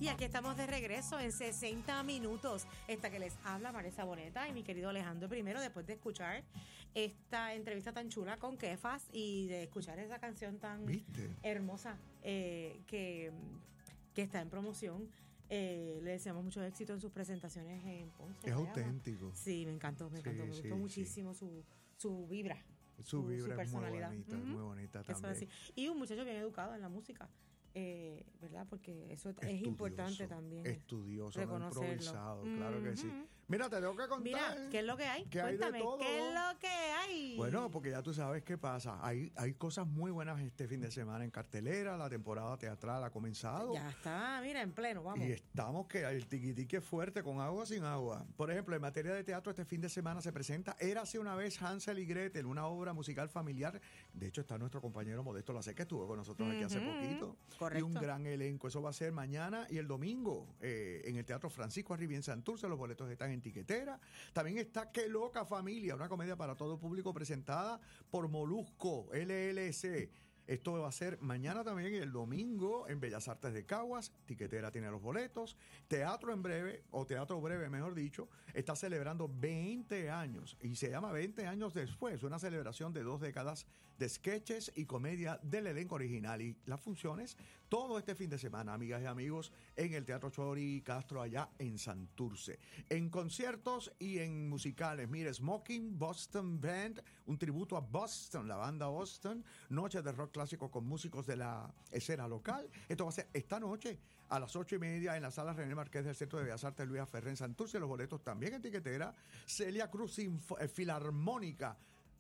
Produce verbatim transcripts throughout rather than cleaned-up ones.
Y aquí estamos de regreso en sesenta minutos. Esta que les habla Vanessa Boneta y mi querido Alejandro Primero, después de escuchar esta entrevista tan chula con Kefas y de escuchar esa canción tan ¿Viste? hermosa eh, que, que está en promoción. Eh, le deseamos mucho éxito en sus presentaciones en Ponce. Es auténtico. Sí, me encantó, me encantó, Sí, me sí, gustó sí. muchísimo su, su vibra. Su vibra su personalidad. es muy bonita, Uh-huh. muy bonita Eso también. es así. Y un muchacho bien educado en la música. Eh, ¿verdad? Porque eso Estudioso, es importante también. Estudioso, no reconocerlo. improvisado, Mm-hmm. claro que sí. Mira, te tengo que contar. Mira, ¿qué es lo que hay? ¿Qué hay de Cuéntame, todo? ¿qué es lo que hay? Bueno, porque ya tú sabes qué pasa. Hay, hay cosas muy buenas este fin de semana en cartelera. La temporada teatral ha comenzado. Ya está, mira, en pleno, vamos. Y estamos que el tiquitique es fuerte, con agua o sin agua. Por ejemplo, en materia de teatro, este fin de semana se presenta Érase una vez Hansel y Gretel, una obra musical familiar. De hecho, está nuestro compañero Modesto Lacé, que estuvo con nosotros aquí hace Ujú. poquito. Correcto. Y un gran elenco. Eso va a ser mañana y el domingo eh, en el Teatro Francisco Arribí en Santurce. Los boletos están en tiquetera. También está Qué loca familia, una comedia para todo público presentada por Molusco L L C. Esto va a ser mañana también y el domingo en Bellas Artes de Caguas. Tiquetera tiene los boletos. Teatro en Breve, o Teatro Breve, mejor dicho, está celebrando veinte años. Y se llama veinte años después. Una celebración de dos décadas de sketches y comedia del elenco original. Y las funciones todo este fin de semana, amigas y amigos, en el Teatro Chori Castro, allá en Santurce. En conciertos y en musicales. Mire, Smoking Boston Band, un tributo a Boston, la banda Boston. Noche de rock clásico con músicos de la escena local. Esto va a ser esta noche a las ocho y media en la sala René Marqués del Centro de Bellas Artes Luis Ferrer en Santurce. Los boletos también en tiquetera. Celia Cruz Sinfo- eh, Filarmónica.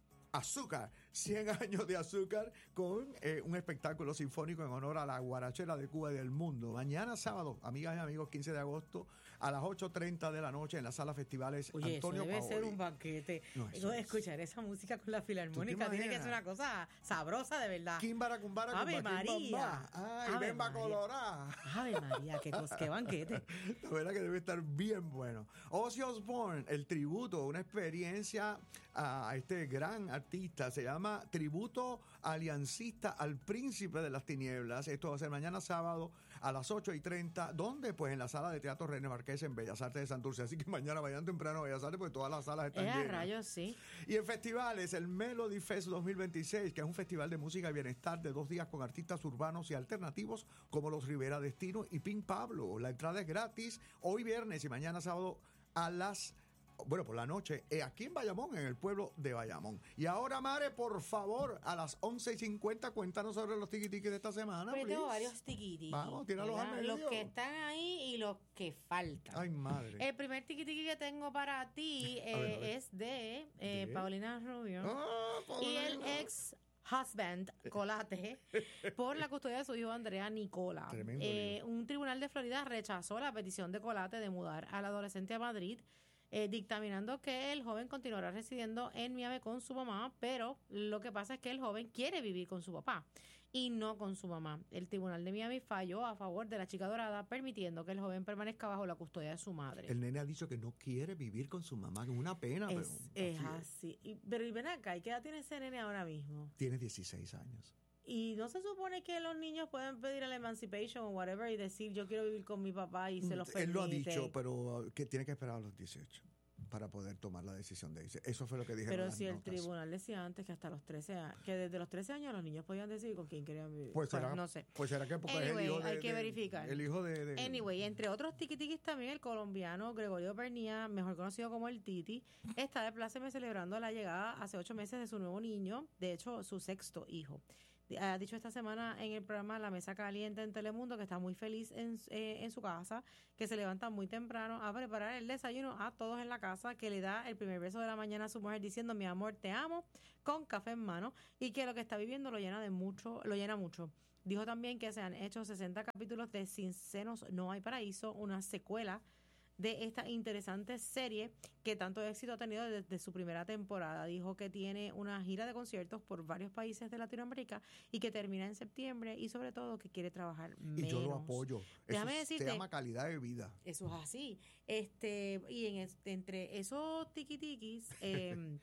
Azúcar, cien años de azúcar, con eh, un espectáculo sinfónico en honor a la guarachera de Cuba y del mundo. Mañana sábado, amigas y amigos, quince de agosto, a las ocho treinta de la noche en la sala Festivales Oye, Antonio eso debe Paoli. ser un banquete. No, eso Eso de es- escuchar esa música con la filarmónica ¿Tú te tiene que imaginas? ser una cosa sabrosa de verdad. Kimbara, cumbara, Ave cumba, María. kimbamba. Ay, Ave bemba María. colorá. Ave María, qué, cos- qué banquete. La verdad que debe estar bien bueno. Ozzy Osbourne, el tributo, una experiencia a este gran artista, se llama Tributo Aliancista al Príncipe de las Tinieblas. Esto va a ser mañana sábado a las ocho y treinta. ¿Dónde? Pues en la sala de teatro René Marqués en Bellas Artes de Santurce. Así que mañana vayan temprano a Bellas Artes porque todas las salas están Es a llenas. rayos, sí. Y en festivales, el Melody Fest dos mil veintiséis, que es un festival de música y bienestar de dos días con artistas urbanos y alternativos como los Rivera Destino y Pink Pablo. La entrada es gratis hoy viernes y mañana sábado a las... Bueno, por la noche, eh, aquí en Bayamón, en el pueblo de Bayamón. Y ahora, Mare, por favor, a las once y cincuenta, cuéntanos sobre los tiquitiquis de esta semana, Pues tengo please. varios tiquitiquis. Vamos, tíralos al ¿verdad? medio. Los que están ahí y los que faltan. Ay, madre. El primer tiquitiqui que tengo para ti eh, A ver, a ver. es de, eh, ¿De? Paulina Rubio Ah, y el Paulina. ex husband Colate por la custodia de su hijo Andrea Nicola. Tremendo Eh, lío. un tribunal de Florida rechazó la petición de Colate de mudar al adolescente a Madrid, eh, dictaminando que el joven continuará residiendo en Miami con su mamá, pero lo que pasa es que el joven quiere vivir con su papá y no con su mamá. El tribunal de Miami falló a favor de la chica dorada, permitiendo que el joven permanezca bajo la custodia de su madre. El nene ha dicho que no quiere vivir con su mamá, que es una pena, Es, pero es así es. así. Y- pero y ven acá, ¿y qué edad tiene ese nene ahora mismo? Tiene dieciséis años. Y no se supone que los niños pueden pedir el emancipation o whatever y decir yo quiero vivir con mi papá y se los permite. Él lo ha dicho, pero que tiene que esperar a los dieciocho para poder tomar la decisión de irse. Eso fue lo que dijeron Pero las si el notas. tribunal decía antes que hasta los trece años, que desde los trece años los niños podían decidir con quién querían vivir. Pues Bueno, será, no sé. pues será que porque es el Anyway, hijo de, hay que de- verificar. El hijo de, de- Anyway, entre otros tiquitiquis también el colombiano Gregorio Pernía, mejor conocido como el Titi, está de pláceme celebrando la llegada hace ocho meses de su nuevo niño, de hecho su sexto hijo. Ha dicho esta semana en el programa La Mesa Caliente en Telemundo que está muy feliz en, eh, en su casa, que se levanta muy temprano a preparar el desayuno a todos en la casa, que le da el primer beso de la mañana a su mujer diciendo mi amor te amo, con café en mano, y que lo que está viviendo lo llena de mucho, lo llena mucho. Dijo también que se han hecho sesenta capítulos de Sin Senos No Hay Paraíso, una secuela de esta interesante serie que tanto éxito ha tenido desde su primera temporada. Dijo que tiene una gira de conciertos por varios países de Latinoamérica y que termina en septiembre y sobre todo que quiere trabajar menos. Y yo lo apoyo. Déjame Eso decirte, se llama calidad de vida. eso es así. Este, y en este, entre esos tiquitiquis, eh,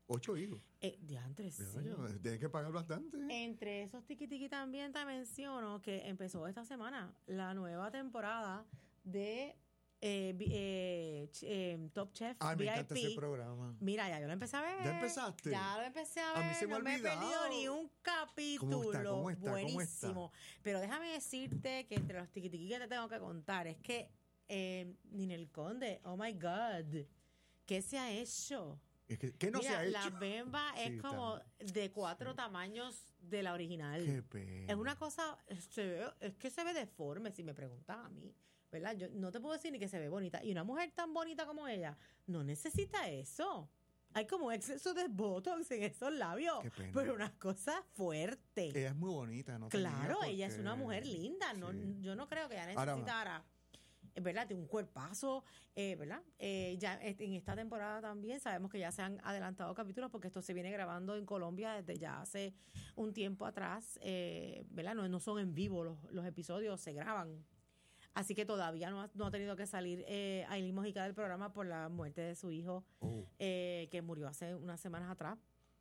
Ocho hijos. Eh, diantre, sí. Tienes que pagar bastante. Entre esos tiki tiki también te menciono que empezó esta semana la nueva temporada de eh, eh, eh, Top Chef Ay, me V I P. encanta ese programa. Mira, ya yo lo empecé a ver. ¿Ya empezaste? Ya lo empecé a ver. A mí se me ha no me he olvidado. perdido ni un capítulo. ¿Cómo está? ¿Cómo está? Buenísimo. ¿Cómo está? Pero déjame decirte que entre los tiki tiki que te tengo que contar es que eh, Ninel Conde, oh my God, ¿qué se ha hecho? Es que, ¿qué no Mira, se ha hecho? la bemba es Sí, como está. de cuatro sí. tamaños de la original. Qué pena. Es una cosa, se ve, es que se ve deforme, si me preguntas a mí, ¿verdad? Yo no te puedo decir ni que se ve bonita. Y una mujer tan bonita como ella no necesita eso. Hay como exceso de botox en esos labios. Qué pena. Pero una cosa fuerte. Ella es muy bonita, ¿no? Claro, tenía ella es porque- una mujer linda. No, Sí. Yo no creo que ella Ahora, necesitara, eh, ¿verdad? De un cuerpazo, eh, ¿verdad? Eh, ya eh, en esta temporada también sabemos que ya se han adelantado capítulos porque esto se viene grabando en Colombia desde ya hace un tiempo atrás, eh, ¿verdad? No, no son en vivo los, los episodios, se graban. Así que todavía no ha, no ha tenido que salir eh, Ailín Mojica del programa por la muerte de su hijo, Oh. eh, que murió hace unas semanas atrás.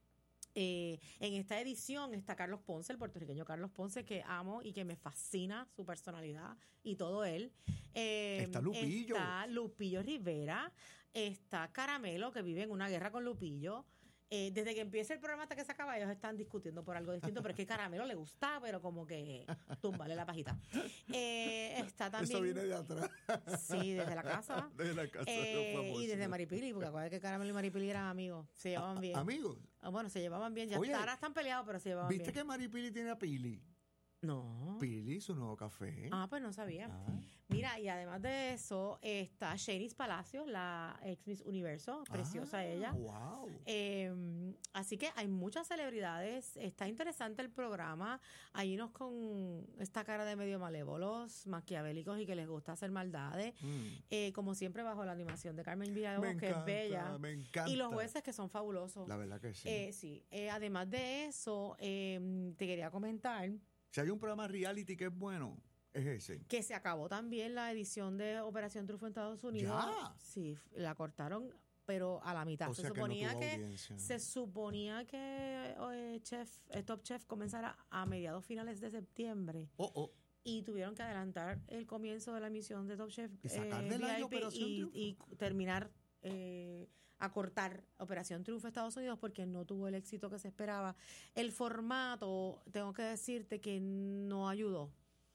Eh, en esta edición está Carlos Ponce, el puertorriqueño Carlos Ponce, que amo y que me fascina su personalidad y todo él. Eh, Está Lupillo. Está Lupillo Rivera. Está Caramelo, que vive en una guerra con Lupillo. Eh, desde que empieza el programa hasta que se acaba, ellos están discutiendo por algo distinto, pero es que Caramelo le gusta, pero como que túmbale la pajita. Eh, está también... Eso viene de atrás. Sí, desde la casa. Desde la casa. Eh, de los famosos. y desde Maripili, porque acuérdate que Caramelo y Maripili eran amigos, se llevaban bien. Amigos, Ah, bueno, se llevaban bien. Ya Oye, ahora están peleados, pero se llevaban ¿viste bien. que Maripili tiene a Pili? No. Pili, su nuevo café. Ah, pues no sabía. Ah. Mira, y además de eso, está Shanice Palacios, la ex Miss Universo, preciosa Ah, ella. Wow. Eh, así que hay muchas celebridades. Está interesante el programa. Hay unos con esta cara de medio malévolos, maquiavélicos y que les gusta hacer maldades. Mm. Eh, como siempre, bajo la animación de Carmen Villalobos, Me que encanta, es bella. me encanta. Y los jueces que son fabulosos. La verdad que sí. Eh, sí. Eh, además de eso, eh, te quería comentar Si hay un programa reality que es bueno, es ese. que se acabó también la edición de Operación Triunfo en Estados Unidos. ¿Ya? Sí, f- la cortaron, pero a la mitad. O se sea que no suponía tuvo que, audiencia. se suponía que eh, Chef, eh, Top Chef comenzara a mediados finales de septiembre Oh, oh. y tuvieron que adelantar el comienzo de la emisión de Top Chef Y sacar del V I aire P Operación y, Triunfo. y terminar eh, acortar Operación Triunfo Estados Unidos porque no tuvo el éxito que se esperaba. El formato, tengo que decirte que no ayudó.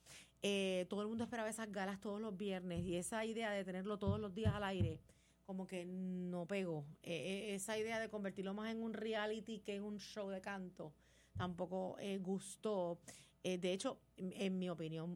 Eh, todo el mundo esperaba esas galas todos los viernes y esa idea de tenerlo todos los días al aire como que no pegó. Eh, eh, esa idea de convertirlo más en un reality que en un show de canto tampoco eh, gustó. Eh, de hecho, en, en mi opinión,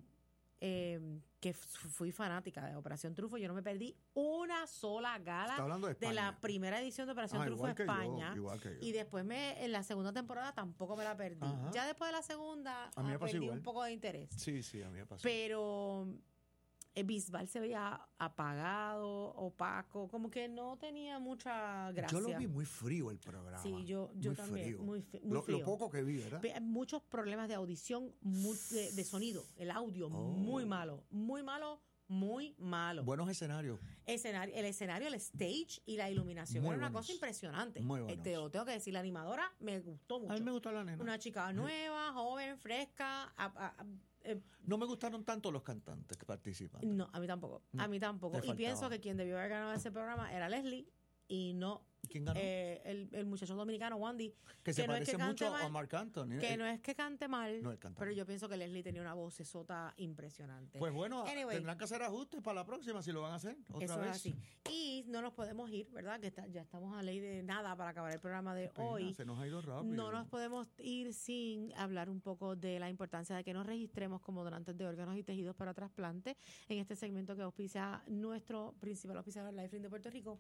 eh, que f- fui fanática de Operación Trufo, yo no me perdí una sola gala Está hablando de de España. la primera edición de Operación Ah, Trufo igual que yo, España. igual que yo. Y después me en la segunda temporada tampoco me la perdí. Ajá. Ya después de la segunda A mí me ah, pasó perdí igual. un poco de interés. Sí, sí, a mí me pasó. Pero eh, Bisbal se veía apagado, opaco, como que no tenía mucha gracia. Yo lo vi muy frío el programa. Sí, yo, yo muy también, frío. muy, fi- muy lo, frío. lo poco que vi, ¿verdad? Pe- Muchos problemas de audición, mu- de, de sonido, el audio Oh. muy malo, muy malo, muy malo. Buenos escenarios. Escenario, el escenario, el stage y la iluminación Muy era una buenos. cosa impresionante. Muy Eh, buenos. Te lo tengo que decir, la animadora me gustó mucho. A mí me gustó la nena. Una chica nueva, joven, fresca. a- a- a- eh, No me gustaron tanto los cantantes que participan. no, a mí tampoco. No, a mí tampoco. te Y pienso faltaba. que quien debió haber ganado ese programa era Leslie y no ¿Quién ganó? eh, el, el muchacho dominicano Wandy. que se que no es parece que cante mucho mal, a Marc Anthony. Que Eh, no es que cante mal, No, él canta pero mal. yo pienso que Leslie tenía una voz sota impresionante. Pues bueno, Anyway. tendrán que hacer ajustes para la próxima si lo van a hacer otra Eso vez. es así. Y no nos podemos ir, ¿verdad? Que está- ya estamos a ley de nada para acabar el programa de Qué pena, hoy. se nos ha ido rápido. No nos podemos ir sin hablar un poco de la importancia de que nos registremos como donantes de órganos y tejidos para trasplante en este segmento que auspicia nuestro principal auspiciador, Lifeline de Puerto Rico.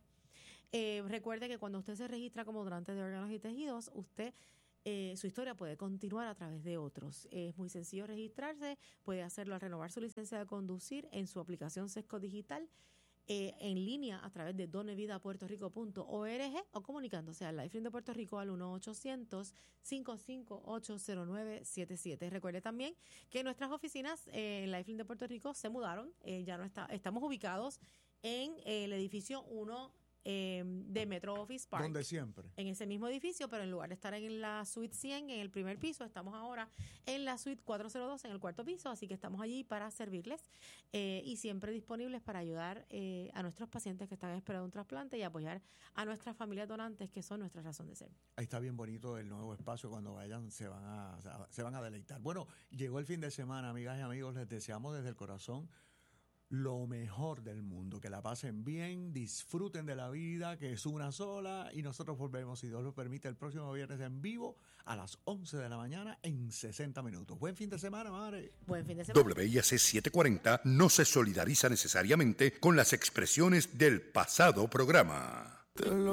Eh, recuerde que cuando usted se registra como donante de órganos y tejidos, usted eh, su historia puede continuar a través de otros. Es muy sencillo registrarse, puede hacerlo al renovar su licencia de conducir en su aplicación Sesco Digital, eh, en línea a través de donevidapuertorico punto org o comunicándose al Lifeline de Puerto Rico al uno ochocientos, cinco cinco ocho, cero nueve siete siete. Recuerde también que nuestras oficinas eh, en Lifeline de Puerto Rico se mudaron, eh, ya no está, estamos ubicados en el edificio uno eh, de Metro Office Park. Donde siempre. En ese mismo edificio, pero en lugar de estar en la suite cien, en el primer piso, estamos ahora en la suite cuatrocientos dos, en el cuarto piso, así que estamos allí para servirles eh, y siempre disponibles para ayudar eh, a nuestros pacientes que están esperando un trasplante y apoyar a nuestras familias donantes, que son nuestra razón de ser. Ahí está bien bonito el nuevo espacio. Cuando vayan se van a, se van a deleitar. Bueno, llegó el fin de semana, amigas y amigos. Les deseamos desde el corazón lo mejor del mundo. Que la pasen bien, disfruten de la vida, que es una sola. Y nosotros volvemos, si Dios lo permite, el próximo viernes en vivo a las once de la mañana en sesenta minutos. Buen fin de semana, madre. Buen fin de semana. W I A C setecientos cuarenta no se solidariza necesariamente con las expresiones del pasado programa.